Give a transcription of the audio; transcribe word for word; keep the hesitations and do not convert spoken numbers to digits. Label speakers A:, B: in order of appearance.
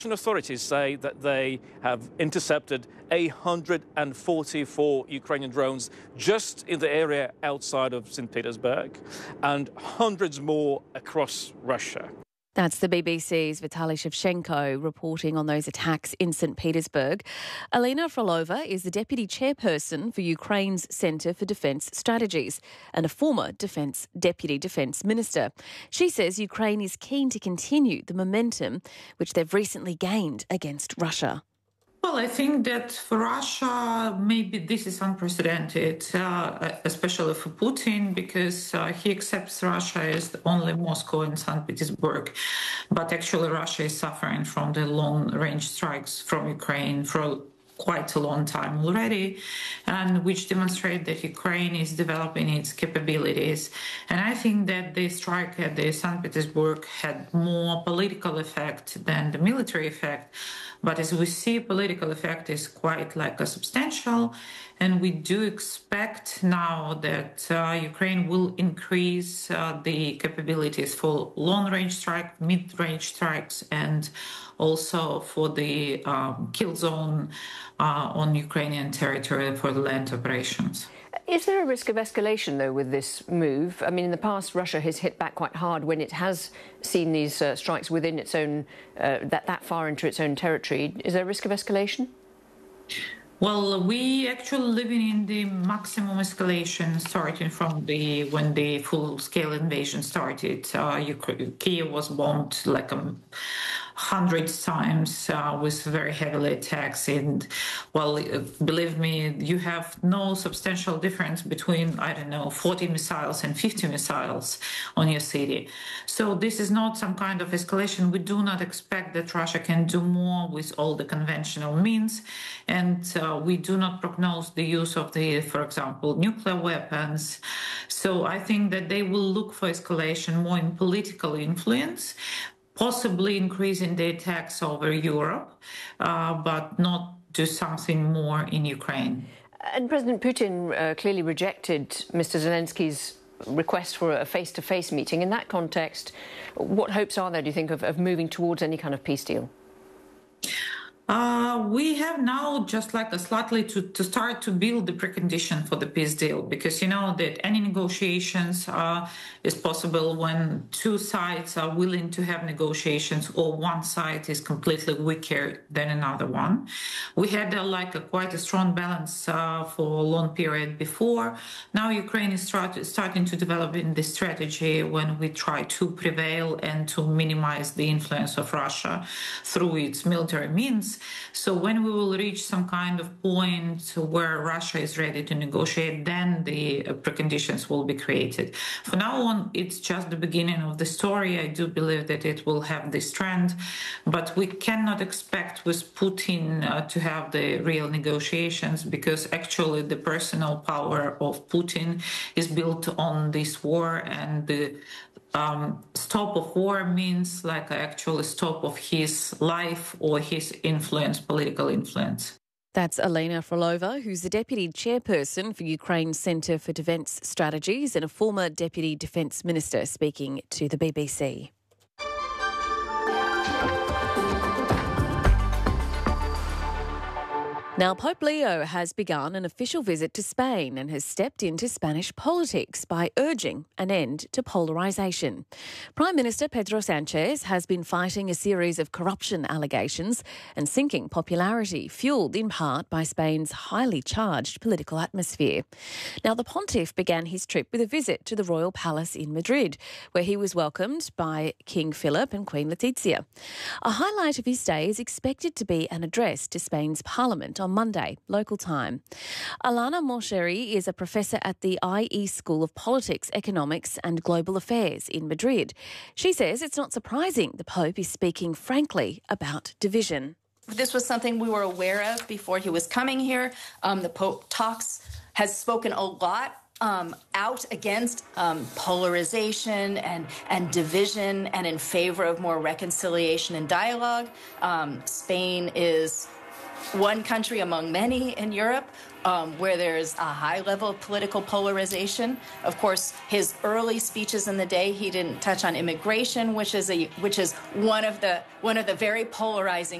A: Russian authorities say that they have intercepted one hundred forty-four Ukrainian drones just in the area outside of Saint Petersburg and hundreds more across Russia.
B: That's the B B C's Vitaly Shevchenko reporting on those attacks in Saint Petersburg. Alina Frolova is the deputy chairperson for Ukraine's Centre for Defence Strategies and a former defence deputy defence minister. She says Ukraine is keen to continue the momentum which they've recently gained against Russia.
C: Well, I think that for Russia, maybe this is unprecedented, uh, especially for Putin, because uh, he accepts Russia as only Moscow and Saint Petersburg. But actually, Russia is suffering from the long-range strikes from Ukraine for quite a long time already, and which demonstrate that Ukraine is developing its capabilities. And I think that the strike at the Saint Petersburg had more political effect than the military effect. But as we see, political effect is quite like a substantial, and we do expect now that uh, Ukraine will increase uh, the capabilities for long-range strike, mid-range strikes, and also for the um, kill zone uh, on Ukrainian territory for the land operations.
D: Is there a risk of escalation, though, with this move? I mean, in the past, Russia has hit back quite hard when it has seen these uh, strikes within its own, uh, that, that far into its own territory. Is there a risk of escalation?
C: Well, we actually living in the maximum escalation starting from the when the full-scale invasion started. Uh, Ukraine, Kyiv was bombed like a hundred times uh, with very heavily attacks, and well, believe me, you have no substantial difference between I don't know forty missiles and fifty missiles on your city. So this is not some kind of escalation. We do not expect that Russia can do more with all the conventional means, and uh, we do not prognose the use of the, for example, nuclear weapons. So I think that they will look for escalation more in political influence, possibly increasing the attacks over Europe, uh, but not do something more in Ukraine.
D: And President Putin uh, clearly rejected Mister Zelensky's request for a face-to-face meeting. In that context, what hopes are there, do you think, of, of moving towards any kind of peace deal?
C: Uh, we have now just like a slightly to, to start to build the precondition for the peace deal, because you know that any negotiations uh, is possible when two sides are willing to have negotiations or one side is completely weaker than another one. We had uh, like a quite a strong balance uh, for a long period before. Now Ukraine is start, starting to develop in this strategy when we try to prevail and to minimize the influence of Russia through its military means. So when we will reach some kind of point where Russia is ready to negotiate, then the preconditions will be created. For now on, it's just the beginning of the story. I do believe that it will have this trend, but we cannot expect with Putin uh, to have the real negotiations, because actually the personal power of Putin is built on this war, and the Um, stop of war means like actually stop of his life or his influence, political influence.
B: That's Alina Frolova, who's the deputy chairperson for Ukraine's Centre for Defence Strategies and a former deputy defence minister, speaking to the B B C. Now, Pope Leo has begun an official visit to Spain and has stepped into Spanish politics by urging an end to polarisation. Prime Minister Pedro Sánchez has been fighting a series of corruption allegations and sinking popularity, fuelled in part by Spain's highly charged political atmosphere. Now, the pontiff began his trip with a visit to the Royal Palace in Madrid, where he was welcomed by King Philip and Queen Letizia. A highlight of his stay is expected to be an address to Spain's Parliament on Monday, local time. Alana Morcheri is a professor at the I E School of Politics, Economics and Global Affairs in Madrid. She says it's not surprising the Pope is speaking frankly about division.
E: This was something we were aware of before he was coming here. Um, the Pope talks, has spoken a lot Um, out against um, polarization and, and division and in favor of more reconciliation and dialogue. Um, Spain is one country among many in Europe um, where there's a high level of political polarization. Of course, his early speeches in the day, he didn't touch on immigration, which is a which is one of the one of the very polarizing